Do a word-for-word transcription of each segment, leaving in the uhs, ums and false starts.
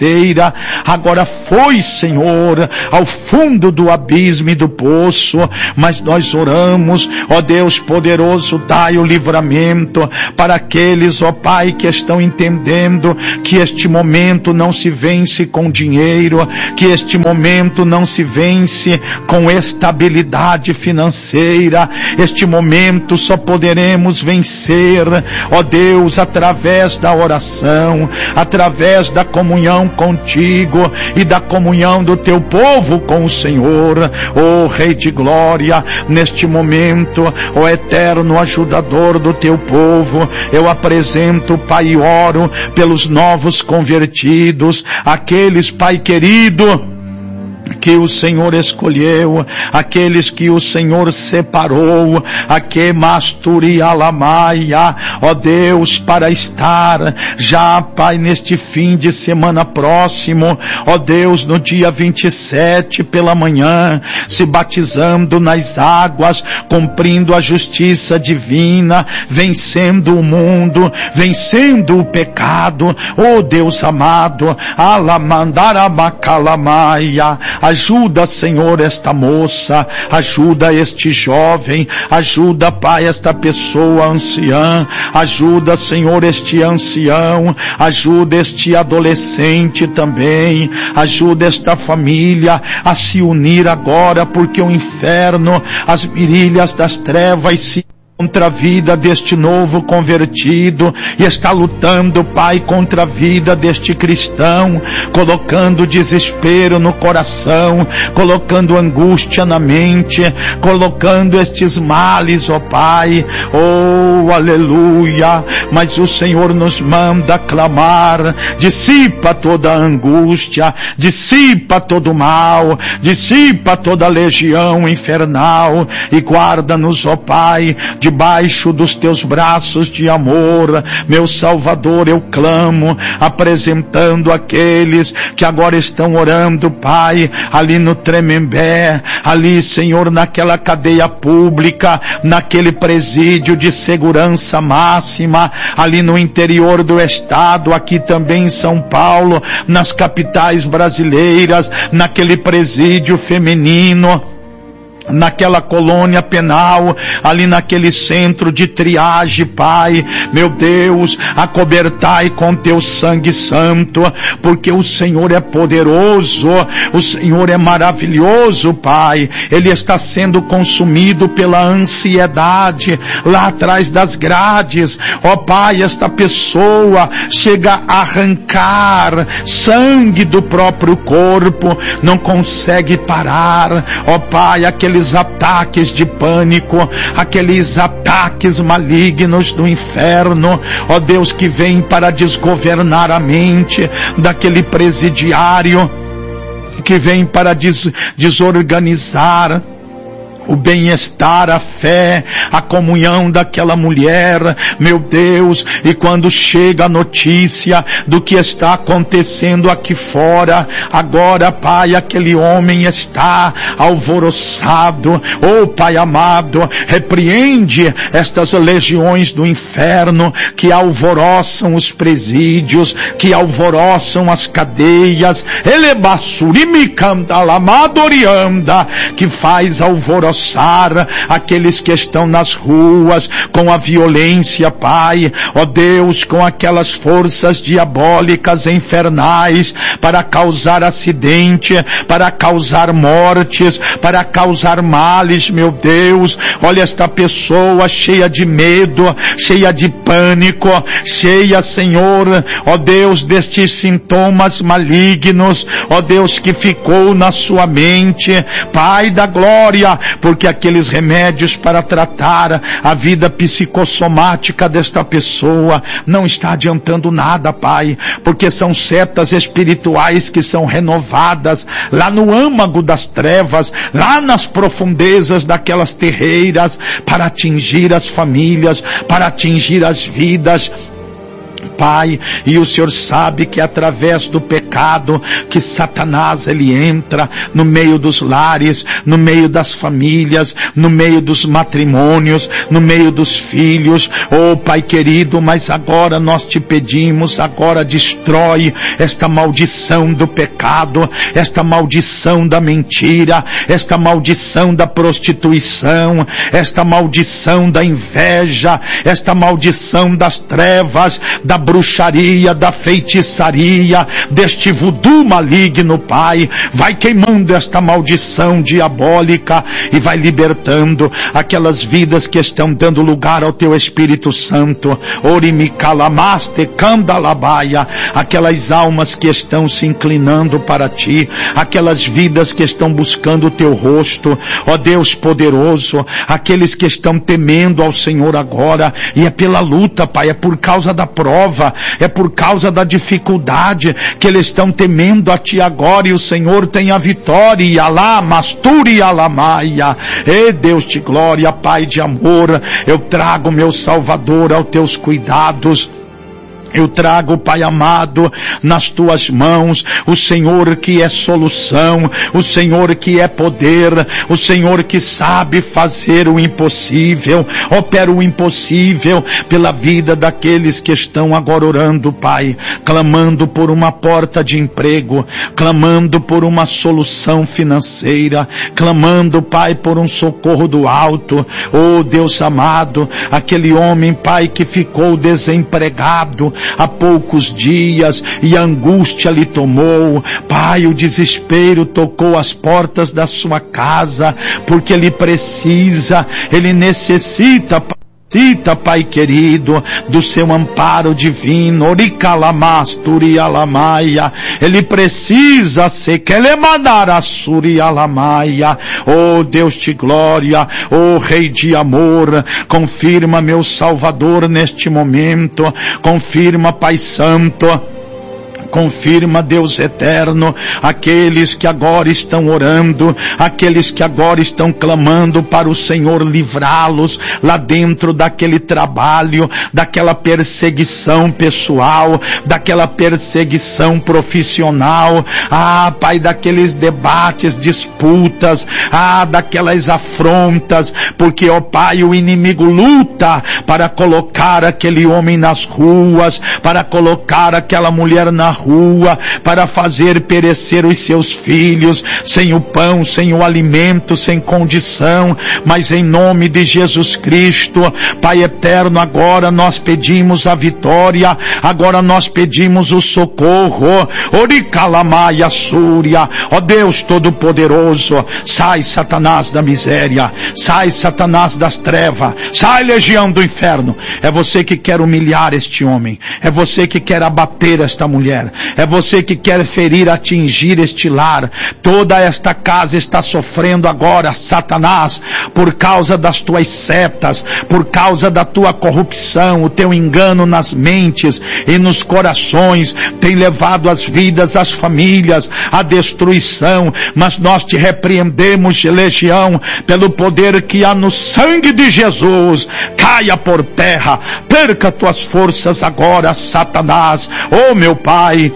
rasteira, agora foi, Senhor, ao fundo do abismo e do poço, mas nós oramos, ó Deus poderoso, dai o livramento para aqueles, ó Pai, que estão entendendo que este momento não se vence com dinheiro, que este momento não se vence com estabilidade financeira, este momento só poderemos vencer, ó Deus, através da oração, através da comunhão contigo e da comunhão do teu povo com o Senhor. Ó Rei de Glória, neste momento, ó eterno ajudador do teu povo, eu apresento, Pai, e oro pelos novos convertidos, aqueles, Pai querido, que o Senhor escolheu, aqueles que o Senhor separou, aquele masturi alamaia, ó Deus, para estar já, Pai, neste fim de semana próximo, ó Deus, no dia vinte e sete pela manhã, se batizando nas águas, cumprindo a justiça divina, vencendo o mundo, vencendo o pecado. Ó Deus amado, alamandaramacalamaya, ajuda, Senhor, esta moça, ajuda este jovem, ajuda, Pai, esta pessoa anciã, ajuda, Senhor, este ancião, ajuda este adolescente também, ajuda esta família a se unir agora, porque o inferno, as virilhas das trevas se contra a vida deste novo convertido, e está lutando, Pai, contra a vida deste cristão, colocando desespero no coração, colocando angústia na mente, colocando estes males, ó Pai, oh aleluia, mas o Senhor nos manda clamar, dissipa toda a angústia, dissipa todo o mal, dissipa toda a legião infernal, e guarda-nos, ó Pai, de debaixo dos teus braços de amor. Meu Salvador, eu clamo, apresentando aqueles que agora estão orando, Pai, ali no Tremembé, ali, Senhor, naquela cadeia pública, naquele presídio de segurança máxima, ali no interior do estado, aqui também em São Paulo, nas capitais brasileiras, naquele presídio feminino, naquela colônia penal, ali naquele centro de triagem, Pai, meu Deus, acobertai com teu sangue santo, porque o Senhor é poderoso, o Senhor é maravilhoso, Pai. Ele está sendo consumido pela ansiedade lá atrás das grades, ó Pai, esta pessoa chega a arrancar sangue do próprio corpo, não consegue parar, ó Pai, aqueles ataques de pânico, aqueles ataques malignos do inferno, ó Deus, que vem para desgovernar a mente daquele presidiário, que vem para des- desorganizar o bem-estar, a fé, a comunhão daquela mulher, meu Deus, e quando chega a notícia do que está acontecendo aqui fora, agora, Pai, aquele homem está alvoroçado. Oh, Pai amado, repreende estas legiões do inferno que alvoroçam os presídios, que alvoroçam as cadeias, elebassurimicandalamadorianda, que faz alvoroçar aqueles que estão nas ruas com a violência, Pai, ó Deus, com aquelas forças diabólicas infernais para causar acidente, para causar mortes, para causar males, meu Deus. Olha esta pessoa cheia de medo, cheia de pânico, cheia, Senhor, ó Deus, destes sintomas malignos, ó Deus, que ficou na sua mente, Pai da glória, porque aqueles remédios para tratar a vida psicossomática desta pessoa não está adiantando nada, Pai, porque são setas espirituais que são renovadas lá no âmago das trevas, lá nas profundezas daquelas terreiras, para atingir as famílias, para atingir as vidas. Pai, e o Senhor sabe que é através do pecado que Satanás ele entra no meio dos lares, no meio das famílias, no meio dos matrimônios, no meio dos filhos. Oh Pai querido, mas agora nós te pedimos, agora destrói esta maldição do pecado, esta maldição da mentira, esta maldição da prostituição, esta maldição da inveja, esta maldição das trevas, da bruxaria, da feitiçaria, deste voodoo maligno, Pai. Vai queimando esta maldição diabólica e vai libertando aquelas vidas que estão dando lugar ao Teu Espírito Santo. Orimicalamaste candalabaia, aquelas almas que estão se inclinando para Ti, aquelas vidas que estão buscando o Teu rosto, ó Deus poderoso, aqueles que estão temendo ao Senhor agora, e é pela luta, Pai, é por causa da prova, é por causa da dificuldade que eles estão temendo a Ti agora, e o Senhor tem a vitória. E alá, masturi alamaia. E Deus de glória, Pai de amor, eu trago meu Salvador aos Teus cuidados. Eu trago, Pai amado, nas Tuas mãos, o Senhor que é solução, o Senhor que é poder, o Senhor que sabe fazer o impossível. Opera o impossível pela vida daqueles que estão agora orando, Pai, clamando por uma porta de emprego, clamando por uma solução financeira, clamando, Pai, por um socorro do alto. Oh Deus amado, aquele homem, Pai, que ficou desempregado há poucos dias e a angústia lhe tomou, Pai, o desespero tocou as portas da sua casa, porque ele precisa, ele necessita, Cita, Pai querido, do Seu amparo divino. Oricalamasturiyalamaia. Ele precisa ser Kelemanarasurialamaia. Oh Deus de glória, oh Rei de amor, confirma, meu Salvador, neste momento. Confirma, Pai Santo. Confirma, Deus eterno, aqueles que agora estão orando, aqueles que agora estão clamando para o Senhor livrá-los lá dentro daquele trabalho, daquela perseguição pessoal, daquela perseguição profissional, ah, Pai, daqueles debates, disputas, ah, daquelas afrontas, porque, ó Pai, o inimigo luta para colocar aquele homem nas ruas, para colocar aquela mulher na rua, rua, para fazer perecer os seus filhos, sem o pão, sem o alimento, sem condição. Mas em nome de Jesus Cristo, Pai eterno, agora nós pedimos a vitória, agora nós pedimos o socorro. Oricalamaia súria, ó Deus Todo-Poderoso, sai Satanás da miséria, sai Satanás das trevas, sai legião do inferno. É você que quer humilhar este homem, é você que quer abater esta mulher, é você que quer ferir, atingir este lar. Toda esta casa está sofrendo agora, Satanás, por causa das tuas setas, por causa da tua corrupção, o teu engano nas mentes e nos corações tem levado as vidas, as famílias à destruição. Mas nós te repreendemos, legião, pelo poder que há no sangue de Jesus. Caia por terra, perca tuas forças agora, Satanás. Oh meu Pai,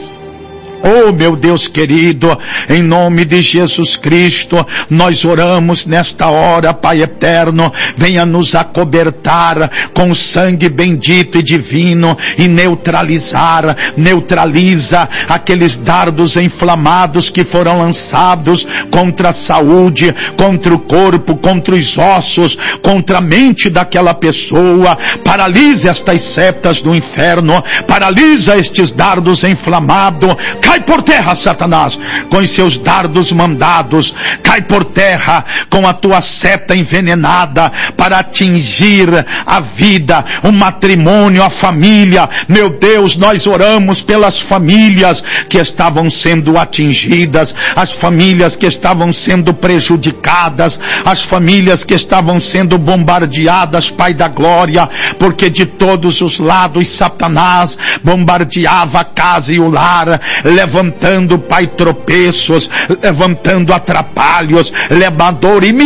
oh meu Deus querido, em nome de Jesus Cristo, nós oramos nesta hora, Pai eterno, venha nos acobertar com o sangue bendito e divino e neutralizar, neutraliza aqueles dardos inflamados que foram lançados contra a saúde, contra o corpo, contra os ossos, contra a mente daquela pessoa. Paralisa estas setas do inferno, paralisa estes dardos inflamados. Cai por terra, Satanás, com os seus dardos mandados. Cai por terra com a tua seta envenenada para atingir a vida, o matrimônio, a família. Meu Deus, nós oramos pelas famílias que estavam sendo atingidas, as famílias que estavam sendo prejudicadas, as famílias que estavam sendo bombardeadas, Pai da glória, porque de todos os lados Satanás bombardeava a casa e o lar, levantando, Pai, tropeços, levantando atrapalhos, levador e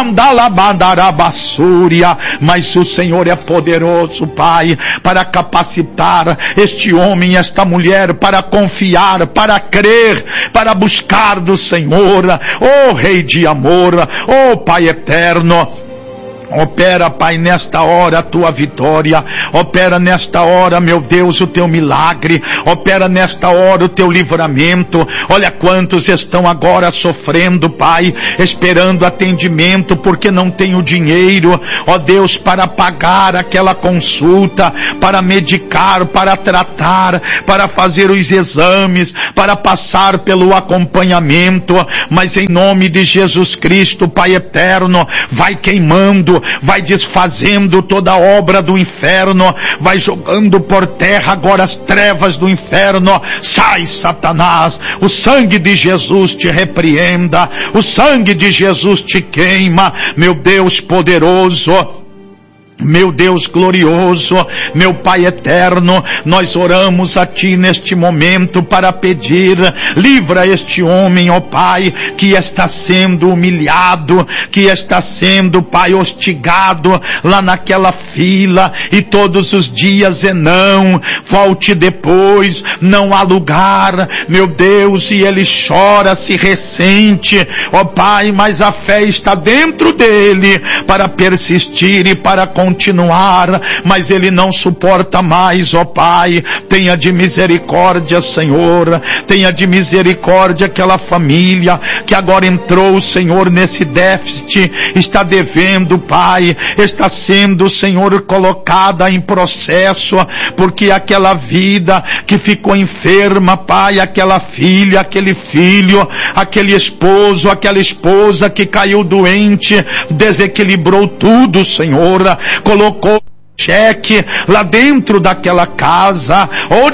micandalabandarabassúria, mas o Senhor é poderoso, Pai, para capacitar este homem, esta mulher, para confiar, para crer, para buscar do Senhor. Ó Rei de amor, ó Pai eterno, opera, Pai, nesta hora a tua vitória, opera nesta hora, meu Deus, o teu milagre, opera nesta hora o teu livramento. Olha quantos estão agora sofrendo, Pai, esperando atendimento porque não tem o dinheiro, ó Deus, para pagar aquela consulta, para medicar, para tratar, para fazer os exames, para passar pelo acompanhamento, mas em nome de Jesus Cristo, Pai eterno, vai queimando, vai desfazendo toda a obra do inferno, vai jogando por terra agora as trevas do inferno. Sai, Satanás, o sangue de Jesus te repreenda, o sangue de Jesus te queima, meu Deus poderoso, meu Deus glorioso, meu Pai eterno, nós oramos a Ti neste momento para pedir, livra este homem, ó Pai, que está sendo humilhado, que está sendo, Pai, hostigado lá naquela fila, e todos os dias é não, volte depois, não há lugar, meu Deus, e ele chora, se ressente, ó Pai, mas a fé está dentro dele para persistir e para continuar, mas ele não suporta mais, ó Pai. Tenha de misericórdia, Senhor, tenha de misericórdia aquela família que agora entrou, Senhor, nesse déficit, está devendo, Pai, está sendo, Senhor, colocada em processo, porque aquela vida que ficou enferma, Pai, aquela filha, aquele filho, aquele esposo, aquela esposa que caiu doente, desequilibrou tudo, Senhor, colocou cheque lá dentro daquela casa,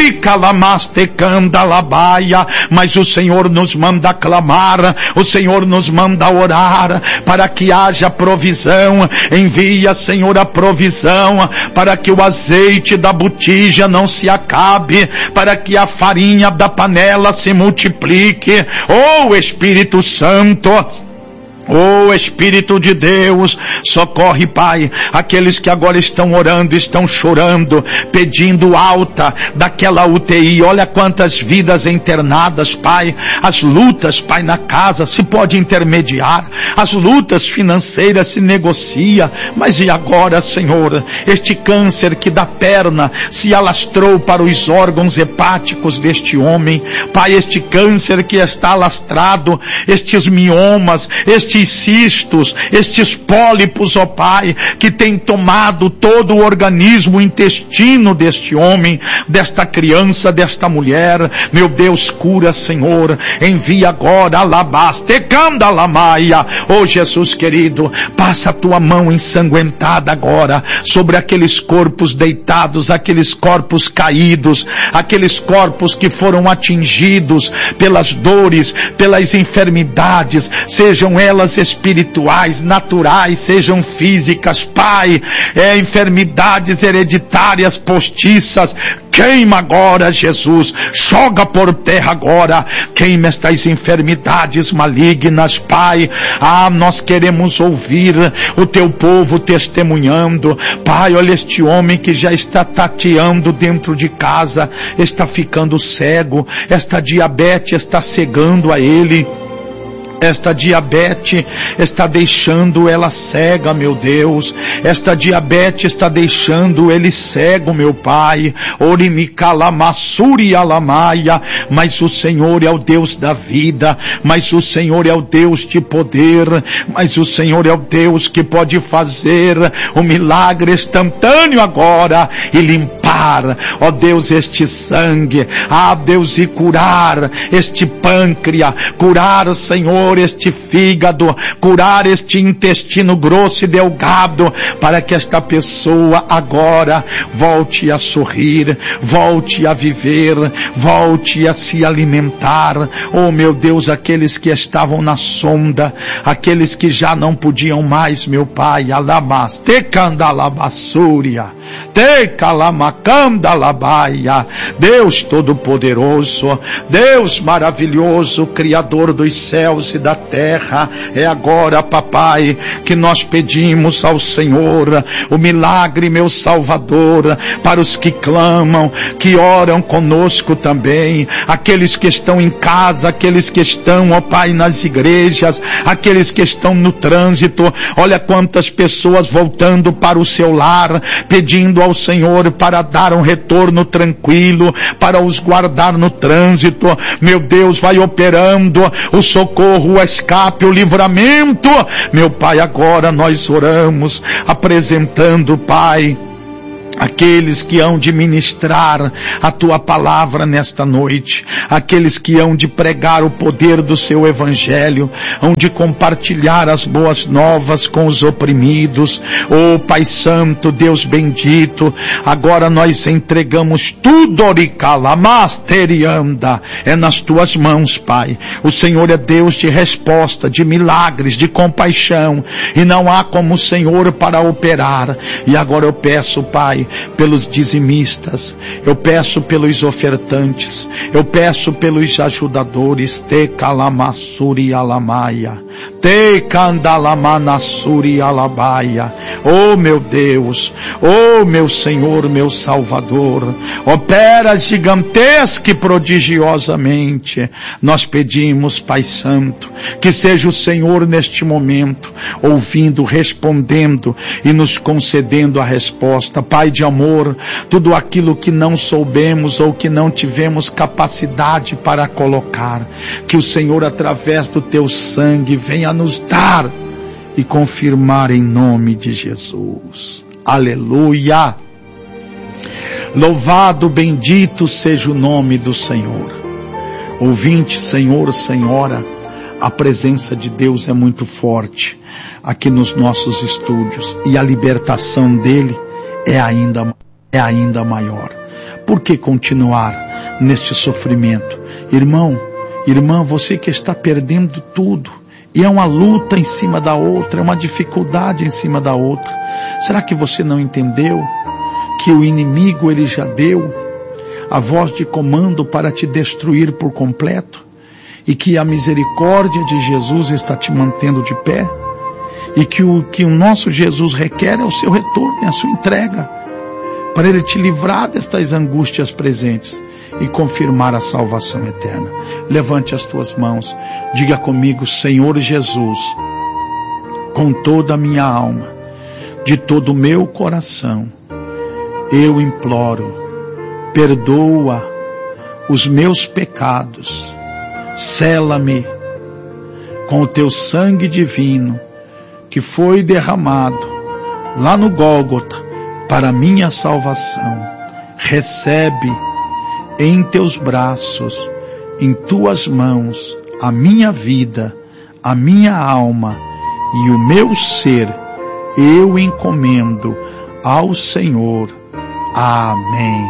oricalamastekandalabaia, mas o Senhor nos manda clamar, o Senhor nos manda orar, para que haja provisão. Envia, Senhor, a provisão, para que o azeite da botija não se acabe, para que a farinha da panela se multiplique. Oh Espírito Santo, oh Espírito de Deus, socorre, Pai, aqueles que agora estão orando, estão chorando, pedindo alta daquela U T I. Olha quantas vidas internadas, Pai, as lutas, Pai, na casa se pode intermediar, as lutas financeiras se negocia, mas e agora, Senhor, este câncer que da perna se alastrou para os órgãos hepáticos deste homem, Pai, este câncer que está alastrado, estes miomas, estes cistos, estes pólipos, ó Pai, que tem tomado todo o organismo, o intestino deste homem, desta criança, desta mulher. Meu Deus, cura, Senhor, envia agora, alabaste, candalamaia. Oh Jesus querido, passa a tua mão ensanguentada agora sobre aqueles corpos deitados, aqueles corpos caídos, aqueles corpos que foram atingidos pelas dores, pelas enfermidades, sejam elas espirituais, naturais, sejam físicas, Pai, é enfermidades hereditárias postiças, queima agora, Jesus, joga por terra agora, queima estas enfermidades malignas, Pai. Ah, nós queremos ouvir o teu povo testemunhando, Pai. Olha este homem que já está tateando dentro de casa, está ficando cego, esta diabetes está cegando a ele. Esta diabetes está deixando ela cega, meu Deus. Esta diabetes está deixando ele cego, meu Pai. Orimicalamassuri alamaia. Mas o Senhor é o Deus da vida. Mas o Senhor é o Deus de poder. Mas o Senhor é o Deus que pode fazer o milagre instantâneo agora e limpar, ó Deus, este sangue. Ah, Deus, e curar este pâncreas. Curar, Senhor, este fígado, curar este intestino grosso e delgado, para que esta pessoa agora volte a sorrir, volte a viver, volte a se alimentar. Oh meu Deus, aqueles que estavam na sonda, aqueles que já não podiam mais, meu Pai, alabas, te candalabassúria, te calamaca, Candalabaia. Deus Todo-Poderoso, Deus maravilhoso, Criador dos céus e da terra, é agora, papai, que nós pedimos ao Senhor o milagre, meu Salvador, para os que clamam, que oram conosco também, aqueles que estão em casa, aqueles que estão, ó Pai, nas igrejas, aqueles que estão no trânsito. Olha quantas pessoas voltando para o seu lar, pedindo ao Senhor para dar um retorno tranquilo, para os guardar no trânsito. Meu Deus, vai operando o socorro, o escape, o livramento. Meu Pai, agora nós oramos, apresentando, Pai, aqueles que hão de ministrar a Tua palavra nesta noite, aqueles que hão de pregar o poder do Seu Evangelho, hão de compartilhar as boas novas com os oprimidos. Oh Pai Santo, Deus bendito, agora nós entregamos tudo, Oricalamasterianda, é nas Tuas mãos, Pai. O Senhor é Deus de resposta, de milagres, de compaixão, e não há como o Senhor para operar. E agora eu peço, Pai, pelos dizimistas, eu peço pelos ofertantes, eu peço pelos ajudadores, te calamassuri alamaia, te candalamanassuri alabaia. Oh meu Deus, oh meu Senhor, meu Salvador, opera gigantesca e prodigiosamente. Nós pedimos, Pai Santo, que seja o Senhor neste momento, ouvindo, respondendo e nos concedendo a resposta. Pai de amor, tudo aquilo que não soubemos ou que não tivemos capacidade para colocar, que o Senhor, através do Teu sangue, venha nos dar e confirmar em nome de Jesus. Aleluia! Louvado, bendito seja o nome do Senhor. Ouvinte, Senhor, Senhora, a presença de Deus é muito forte aqui nos nossos estúdios, e a libertação dele é ainda, é ainda maior. Por que continuar neste sofrimento? Irmão, irmã, você que está perdendo tudo, e é uma luta em cima da outra, é uma dificuldade em cima da outra. Será que você não entendeu que o inimigo, ele já deu a voz de comando para te destruir por completo? E que a misericórdia de Jesus está te mantendo de pé? E que o que o nosso Jesus requer é o seu retorno, é a sua entrega, para Ele te livrar destas angústias presentes e confirmar a salvação eterna. Levante as tuas mãos, diga comigo: Senhor Jesus, com toda a minha alma, de todo o meu coração, eu imploro, perdoa os meus pecados, sela-me com o Teu sangue divino, que foi derramado lá no Gólgota para minha salvação. Recebe em Teus braços, em Tuas mãos, a minha vida, a minha alma e o meu ser. Eu encomendo ao Senhor. Amém.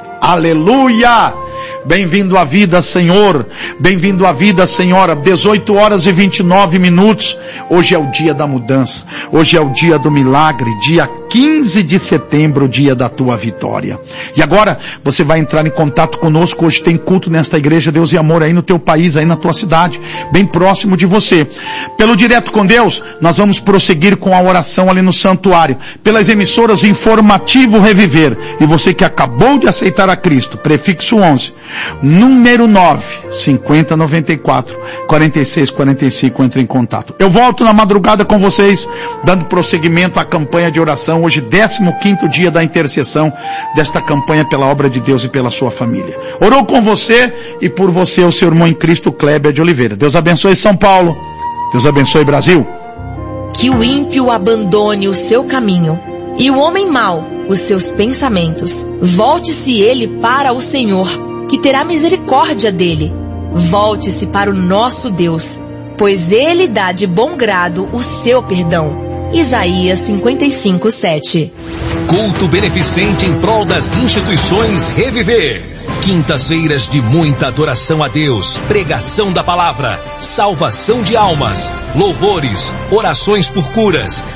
Aleluia! Bem-vindo à vida, Senhor. Bem-vindo à vida, Senhora. dezoito horas e vinte e nove minutos. Hoje é o dia da mudança. Hoje é o dia do milagre. Dia quinze de setembro, dia da tua vitória. E agora, você vai entrar em contato conosco. Hoje tem culto nesta igreja Deus e Amor aí no teu país, aí na tua cidade, bem próximo de você. Pelo Direto com Deus, nós vamos prosseguir com a oração ali no santuário. Pelas emissoras Informativo Reviver. E você que acabou de aceitar a Cristo, prefixo onze, número nove, cinquenta, noventa e quatro, quarenta e seis, quarenta e cinco, entre em contato. Eu volto na madrugada com vocês, dando prosseguimento à campanha de oração, hoje décimo quinto dia da intercessão desta campanha pela obra de Deus e pela sua família. Orou com você e por você o seu irmão em Cristo, Cléber de Oliveira. Deus abençoe São Paulo, Deus abençoe Brasil. Que o ímpio abandone o seu caminho e o homem mau os seus pensamentos. Volte-se ele para o Senhor, que terá misericórdia dele. Volte-se para o nosso Deus, pois ele dá de bom grado o seu perdão. Isaías cinquenta e cinco, sete. Culto beneficente em prol das instituições Reviver. Quintas-feiras de muita adoração a Deus, pregação da palavra, salvação de almas, louvores, orações por curas,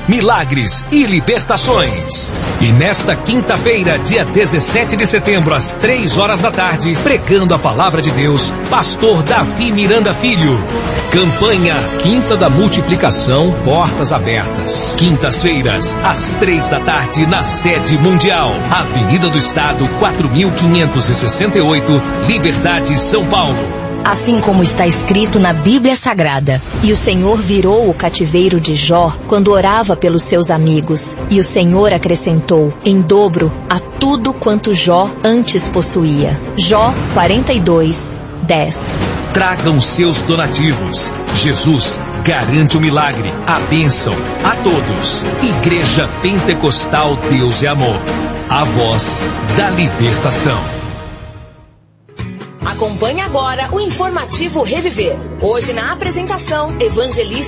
milagres e libertações. E nesta quinta-feira, dia dezessete de setembro, às três horas da tarde, pregando a palavra de Deus, pastor Davi Miranda Filho. Campanha Quinta da Multiplicação, portas abertas. Quintas-feiras, às três da tarde, na sede mundial, Avenida do Estado, quatro mil quinhentos e sessenta e oito, Liberdade, São Paulo. Assim como está escrito na Bíblia Sagrada, e o Senhor virou o cativeiro de Jó quando orava pelos seus amigos, e o Senhor acrescentou em dobro a tudo quanto Jó antes possuía. Jó quarenta e dois, dez. Tragam seus donativos. Jesus garante o milagre, a bênção a todos. Igreja Pentecostal Deus é Amor. A voz da libertação. Acompanhe agora o informativo Reviver. Hoje na apresentação, evangelista